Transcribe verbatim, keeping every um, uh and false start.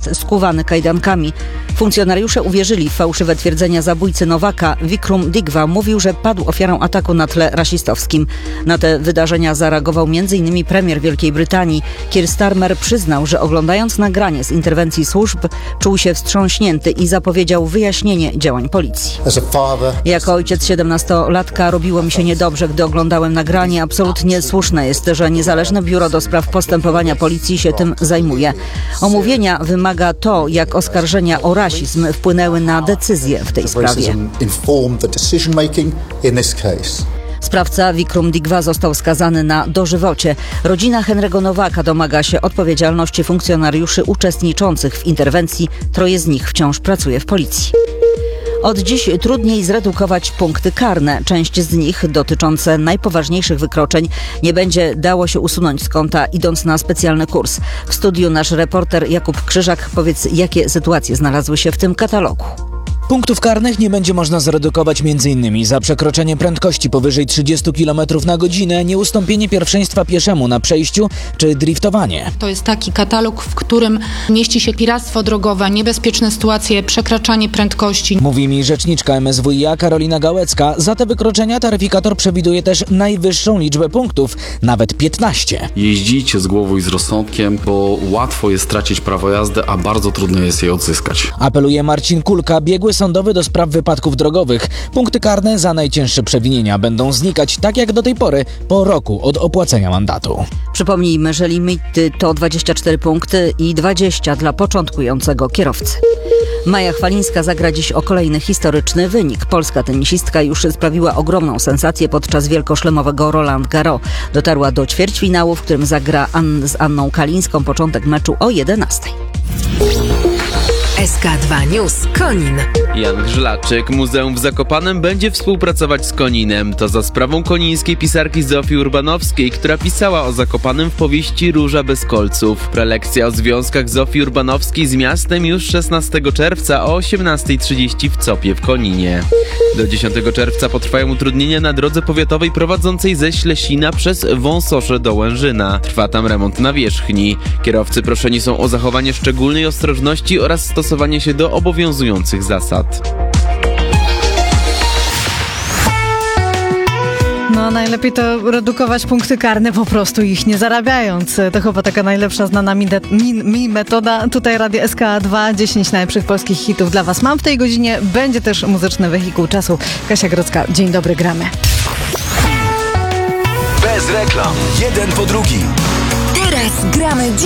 jest skuwany kajdankami. Funkcjonariusze uwierzyli w fałszywe twierdzenia zabójcy Nowaka. Vikram Digwa mówił, że padł ofiarą ataku na tle rasistowskim. Na te wydarzenia zareagował między innymi premier Wielkiej Brytanii. Keir Starmer przyznał, że oglądając nagranie z interwencji służb czuł się wstrząśnięty i zapowiedział wyjaśnienie działań policji. Jako ojciec siedemnastolatka robiło mi się niedobrze, gdy oglądałem nagranie. Absolutnie słuszne jest, że niezależne biuro do spraw postępowania policji się tym zajmuje. Omówienia wymaga to, jak oskarżenia o rasizm wpłynęły na decyzje w tej sprawie. Sprawca Vikram Digwa został skazany na dożywocie. Rodzina Henry'ego Nowaka domaga się odpowiedzialności funkcjonariuszy uczestniczących w interwencji. Troje z nich wciąż pracuje w policji. Od dziś trudniej zredukować punkty karne. Część z nich, dotyczące najpoważniejszych wykroczeń, nie będzie dało się usunąć z konta, idąc na specjalny kurs. W studiu nasz reporter Jakub Krzyżak. Powiedz, jakie sytuacje znalazły się w tym katalogu? Punktów karnych nie będzie można zredukować m.in. za przekroczenie prędkości powyżej trzydzieści kilometrów na godzinę, nieustąpienie pierwszeństwa pieszemu na przejściu czy driftowanie. To jest taki katalog, w którym mieści się piractwo drogowe, niebezpieczne sytuacje, przekraczanie prędkości. Mówi mi rzeczniczka M S W i A Karolina Gałecka. Za te wykroczenia taryfikator przewiduje też najwyższą liczbę punktów, nawet piętnaście. Jeździcie z głową i z rozsądkiem, bo łatwo jest stracić prawo jazdy, a bardzo trudno jest je odzyskać. Apeluje Marcin Kulka, biegły sądowy do spraw wypadków drogowych. Punkty karne za najcięższe przewinienia będą znikać tak jak do tej pory po roku od opłacenia mandatu. Przypomnijmy, że limity to dwadzieścia cztery punkty i dwadzieścia dla początkującego kierowcy. Maja Chwalińska zagra dziś o kolejny historyczny wynik. Polska tenisistka już sprawiła ogromną sensację podczas wielkoszlemowego Roland Garros. Dotarła do ćwierćfinału, w którym zagra An- z Anną Kalińską. Początek meczu o jedenastej. S K dwa News Konin. Jan Grzylaczyk. Muzeum w Zakopanem będzie współpracować z Koninem. To za sprawą konińskiej pisarki Zofii Urbanowskiej, która pisała o Zakopanem w powieści Róża bez kolców. Prelekcja o związkach Zofii Urbanowskiej z miastem już szesnastego czerwca o osiemnasta trzydzieści w Copie w Koninie. Do dziesiątego czerwca potrwają utrudnienia na drodze powiatowej prowadzącej ze Ślesina przez Wąsosze do Łężyna. Trwa tam remont nawierzchni. Kierowcy proszeni są o zachowanie szczególnej ostrożności oraz stosowanie się do obowiązujących zasad. No najlepiej to redukować punkty karne, po prostu ich nie zarabiając. To chyba taka najlepsza znana mi, de- mi, mi metoda. Tutaj Radio S K dwa, dziesięć najlepszych polskich hitów dla Was mam w tej godzinie. Będzie też muzyczny wehikuł czasu. Kasia Grodzka, dzień dobry, gramy. Bez reklam, jeden po drugim. Teraz gramy